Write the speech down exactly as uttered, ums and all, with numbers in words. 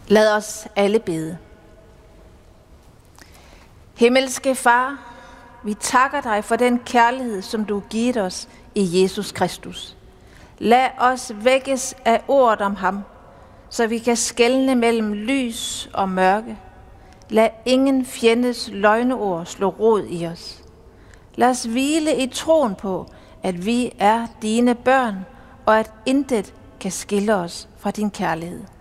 Lad os alle bede. Himmelske Far, vi takker dig for den kærlighed, som du har givet os i Jesus Kristus. Lad os vækkes af ordet om ham, så vi kan skelne mellem lys og mørke. Lad ingen fjendes løgneord slå rod i os. Lad os hvile i troen på, at vi er dine børn, og at intet kan skille os fra din kærlighed.